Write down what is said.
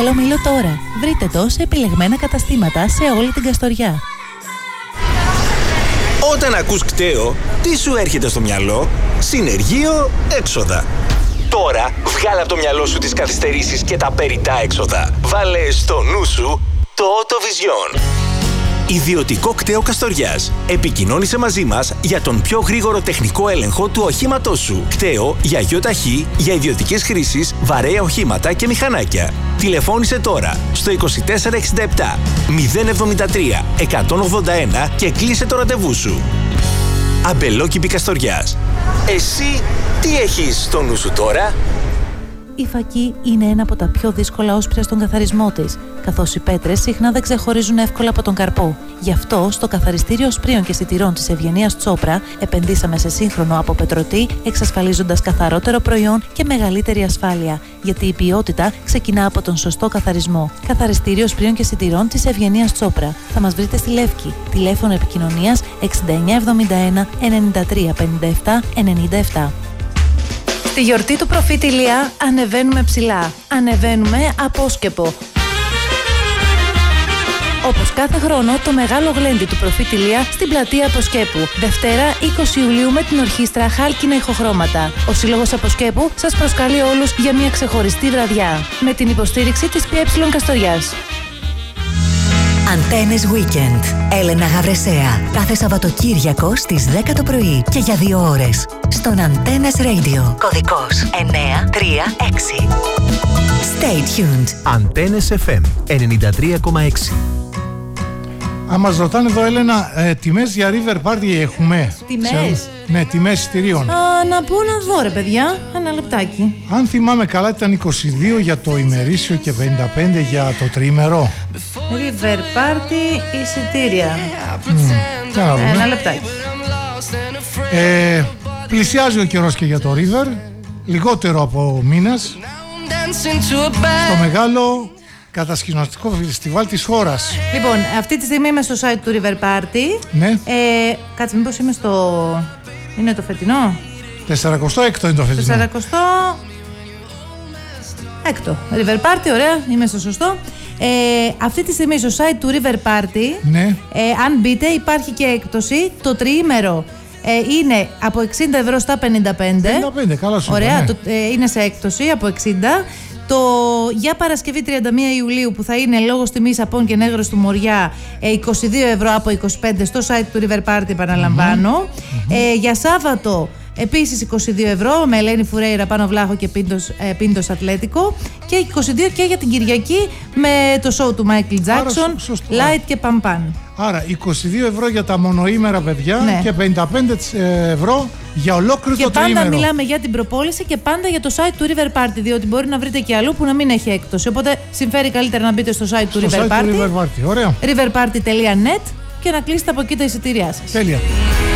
Καλομήλο τώρα. Βρείτε το σε επιλεγμένα καταστήματα σε όλη την Καστοριά. Όταν ακούς κταίο, τι σου έρχεται στο μυαλό? Συνεργείο, έξοδα. Τώρα βγάλε από το μυαλό σου τις καθυστερήσεις και τα περιττά έξοδα. Βάλε στο νου σου το Autovision. Ιδιωτικό κταίο Καστοριάς. Επικοινώνησε μαζί μας για τον πιο γρήγορο τεχνικό έλεγχο του οχήματός σου. Κταίο για ΙΟΤΑΧΗ, για ιδιωτικές χρήσεις, βαρέα οχήματα και μηχανάκια. Τηλεφώνησε τώρα στο 2467 073 181 και κλείσε το ραντεβού σου. Αμπελόκηπη Καστοριάς. Εσύ τι έχεις στο νου σου τώρα? Η φακή είναι ένα από τα πιο δύσκολα όσπρια στον καθαρισμό της, καθώς οι πέτρες συχνά δεν ξεχωρίζουν εύκολα από τον καρπό. Γι' αυτό, στο καθαριστήριο οσπρίων και σιτηρών της Ευγενίας Τσόπρα, επενδύσαμε σε σύγχρονο αποπετρωτή, εξασφαλίζοντας καθαρότερο προϊόν και μεγαλύτερη ασφάλεια. Γιατί η ποιότητα ξεκινά από τον σωστό καθαρισμό. Καθαριστήριο οσπρίων και σιτηρών της Ευγενίας Τσόπρα. Θα μας βρείτε στη Λεύκη. Τηλέφωνο επικοινωνίας 6971 9357 97. Στη γιορτή του προφήτη Ηλία ανεβαίνουμε ψηλά. Ανεβαίνουμε απόσκεπο. Όπως κάθε χρόνο, το μεγάλο γλέντι του προφήτη Ηλία στην πλατεία Αποσκέπου. Δευτέρα 20 Ιουλίου με την ορχήστρα Χάλκινα Ηχοχρώματα. Ο Σύλλογος Αποσκέπου σας προσκαλεί όλους για μια ξεχωριστή βραδιά. Με την υποστήριξη της ΠΕ Καστοριάς. Αντένες Weekend. Έλενα Γαβρεσέα. Κάθε Σαββατοκύριακο στις 10 το πρωί και για 2 ώρες. Στον Αντένες Radio. Κωδικός 936. Stay tuned. Αντένες FM 93,6. Αν μας ρωτάνε εδώ, Έλενα, τιμές για River Party έχουμε? Τιμές? Ναι, τιμές εισιτηρίων. Να πω να δω, ρε παιδιά, ένα λεπτάκι. Αν θυμάμαι καλά, ήταν 22 για το ημερήσιο και 55 για το τριήμερο. River Party εισιτήρια. Ένα λεπτάκι. Πλησιάζει ο καιρός και για το River. Λιγότερο από μήνας. Στο μεγάλο κατασκηνωτικό φεστιβάλ της χώρας. Λοιπόν, αυτή τη στιγμή είμαι στο site του River Party. Ναι. Κάτσε, μήπως είμαι στο... Είναι το φετινό? 46ο είναι το φετινό. 46ο River Party, ωραία, είμαι στο σωστό. Αυτή τη στιγμή στο site του River Party, ναι. Αν μπείτε, υπάρχει και έκπτωση. Το τριήμερο είναι από 60 ευρώ στα 55. 55, καλά σου. Ωραία, ναι. Είναι σε έκπτωση από 60. Για Παρασκευή 31 Ιουλίου, που θα είναι λόγω τιμής Απών και Νέγρος του Μοριά, 22 ευρώ από 25 στο site του River Party, επαναλαμβάνω. Για Σάββατο επίσης 22 ευρώ με Ελένη Φουρέιρα, Πάνο Βλάχο και Πίντος Ατλέτικο. Και 22 και για την Κυριακή με το show του Michael Jackson, Light και Παμπάν. Άρα 22 ευρώ για τα μονοήμερα, παιδιά, ναι. Και 55 ευρώ για ολόκληρο το τριήμερο. Και πάντα μιλάμε για την προπόληση και πάντα για το site του River Party, διότι μπορεί να βρείτε και αλλού που να μην έχει έκπτωση. Οπότε συμφέρει καλύτερα να μπείτε στο site του River Party. Ωραία. riverparty.net και να κλείσετε από εκεί τα εισιτήριά σας. Τέλεια.